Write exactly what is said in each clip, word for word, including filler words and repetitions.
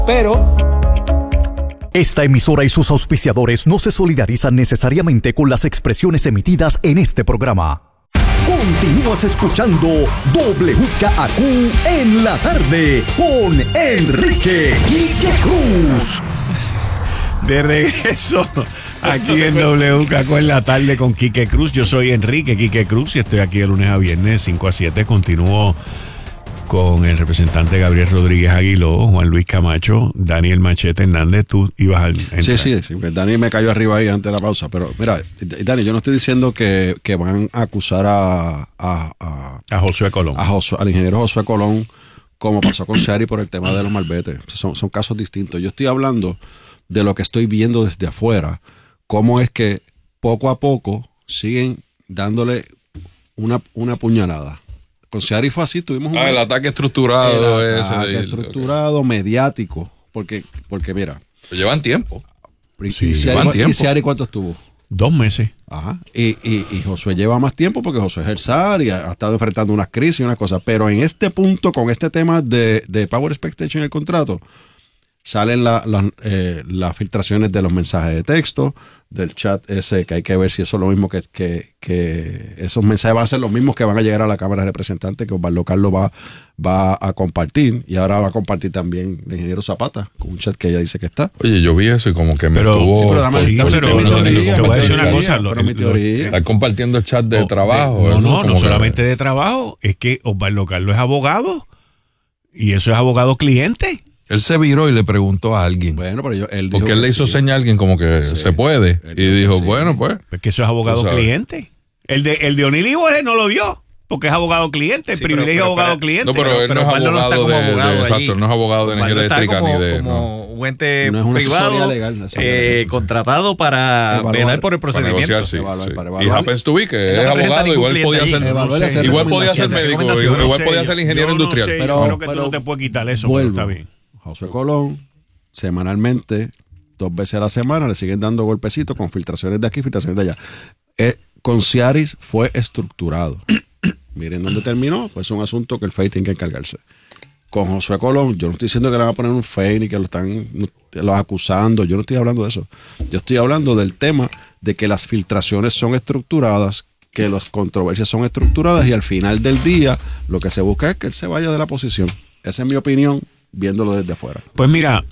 pero... Esta emisora y sus auspiciadores no se solidarizan necesariamente con las expresiones emitidas en este programa. Continúas escuchando W K A Q en la tarde con Enrique Quique Cruz. De regreso aquí en W K A Q en la tarde con Quique Cruz. Yo soy Enrique Quique Cruz y estoy aquí de lunes a viernes cinco a siete. Continúo con el representante Gabriel Rodríguez Aguiló, Juan Luis Camacho, Daniel Machete Hernández. Tú ibas a entrar. Sí, sí, sí. Dani me cayó arriba ahí antes de la pausa. Pero mira, Dani, yo no estoy diciendo que, que van a acusar a a, a, a Josué Colón. A Josué, al ingeniero Josué Colón, como pasó con Seari por el tema de los malbetes. Son, son casos distintos. Yo estoy hablando de lo que estoy viendo desde afuera. Cómo es que poco a poco siguen dándole una, una puñalada. Con Seari fue así, tuvimos un... Ah, el ataque estructurado el ese. ataque de, estructurado, okay. mediático. Porque, porque mira... Pero llevan tiempo. Sí, ¿Y, Seari, llevan tiempo. ¿Y Seari cuánto estuvo? Dos meses. Ajá. Y, y, y Josué lleva más tiempo porque Josué es el S A R y ha, ha estado enfrentando unas crisis y unas cosas. Pero en este punto, con este tema de, de Power Expectation en el contrato, salen la, la, eh, las filtraciones de los mensajes de texto, del chat ese, que hay que ver si eso es lo mismo que, que, que esos mensajes van a ser los mismos que van a llegar a la Cámara de Representantes, que Osvaldo Carlos va, va a compartir, y ahora va a compartir también el ingeniero Zapata, con un chat que ella dice que está. Oye, yo vi eso y como que me pero, tuvo... Sí, pero dame, sí, dame, pero, pero, mi no, teoría, te voy a decir una teoría, cosa. Lo, pero mi teoría. Está compartiendo el chat de oh, trabajo. De, no, no, no solamente que... de trabajo, es que Osvaldo Carlos es abogado, y eso es abogado cliente. Él se viró y le preguntó a alguien. Bueno, pero yo, él dijo porque él le hizo sí. señal a alguien como que sí. se puede. Él y dijo, sí. bueno, pues. Es que eso es abogado cliente. El de, el de O'Neill Iguales no lo dio, porque es abogado cliente, el sí, privilegio pero, pero, abogado pero, cliente. No, pero, pero él pero no es abogado, abogado, no de, abogado de, de exacto, no es abogado de energía eléctrica como, ni de. Como no. un ente no es una privado legal, eh, contratado para evaluar, velar por el procedimiento. Para negociar, sí, evaluar, sí. para evaluar. Y happens to be que es abogado, igual podía ser. Igual podía ser médico, igual podía ser ingeniero industrial. Pero creo que tú no te puedes quitar eso, pero está bien. Josué Colón, semanalmente, dos veces a la semana, le siguen dando golpecitos con filtraciones de aquí, filtraciones de allá. Eh, con Ciaris fue estructurado. Miren dónde terminó, pues es un asunto que el F E I tiene que encargarse. Con Josué Colón, yo no estoy diciendo que le van a poner un F E I ni que lo están los acusando, yo no estoy hablando de eso. Yo estoy hablando del tema de que las filtraciones son estructuradas, que las controversias son estructuradas y al final del día lo que se busca es que él se vaya de la posición. Esa es mi opinión, viéndolo desde afuera. Pues mira,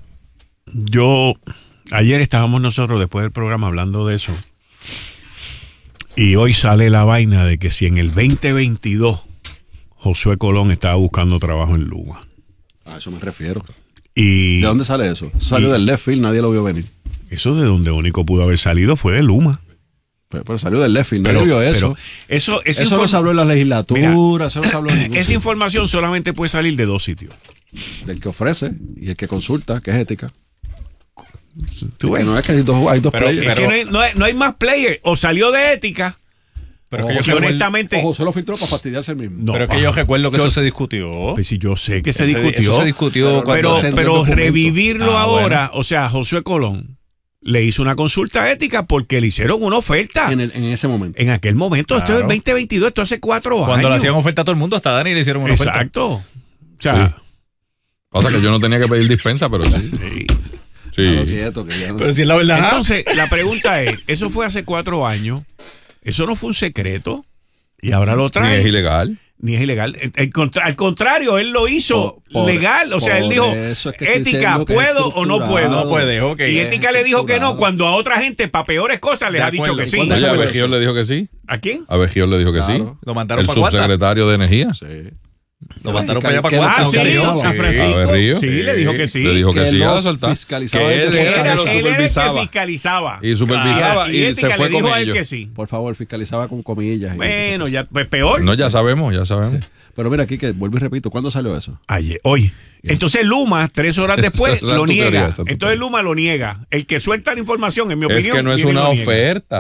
yo, ayer estábamos nosotros después del programa hablando de eso y hoy sale la vaina de que si en el veinte veintidós Josué Colón estaba buscando trabajo en Luma. A eso me refiero. Y, ¿de dónde sale eso? Eso salió y, del left field, nadie lo vio venir. Eso de donde único pudo haber salido fue de Luma. Pero, pero salió del left field, nadie vio eso. Eso, eso inform... no se habló en la legislatura, mira, eso no se habló en ningún esa sitio. Información solamente puede salir de dos sitios. Del que ofrece y el que consulta, que es ética. ¿Tú ves? Que no es que hay dos, hay dos pero, players. Es que no, hay, no, hay, no hay más players. O salió de ética. Pero o que José, yo honestamente. O José lo filtró para fastidiarse el mismo. No, pero es que yo recuerdo que yo, eso se discutió. Pues sí, yo sé que se Eso discutió. Eso se discutió. Pero, cuando pero, pero revivirlo ah, ahora, bueno. O sea, Josué Colón le hizo una consulta ética porque le hicieron una oferta. En, el, en ese momento. En aquel momento. Claro. Esto es el veinte veintidós, esto hace cuatro cuando años. Cuando le hacían oferta a todo el mundo, hasta Dani le hicieron una oferta. Exacto. O sea. Sí. O sea que yo no tenía que pedir dispensa, pero sí. Sí. Sí. Quieto, que ya no... Pero si es la verdad. Entonces, la pregunta es, eso fue hace cuatro años, eso no fue un secreto, y ahora lo trae. Ni es ilegal. Ni es ilegal. Al contrario, él lo hizo por, por, legal. O sea, él dijo, es que ética, ¿puedo o no puedo? No puede, okay. Y ética le dijo que no, cuando a otra gente, para peores cosas, les ha dicho que sí. Oye, a Bejior le dijo que sí. ¿A quién? A Bejior le dijo que claro. sí. Lo mandaron el para subsecretario de Energía. Sí. Lo mandaron para allá para Cuatro. Ah, sí, San Francisco. Sí, sí, le dijo que sí. Le dijo que, que sí a soltar. Que él era que lo supervisaba. fiscalizaba. Y supervisaba ah, y, y se fue con ellos. Que sí. Por favor, fiscalizaba con comillas. Bueno, ya, pues peor. No, ya sabemos, ya sabemos. Pero mira aquí que vuelvo y repito, ¿cuándo salió eso? Ayer, hoy. Entonces Luma, tres horas después, lo niega. Entonces Luma lo niega. El que suelta la información, en mi opinión. Es que no es una oferta.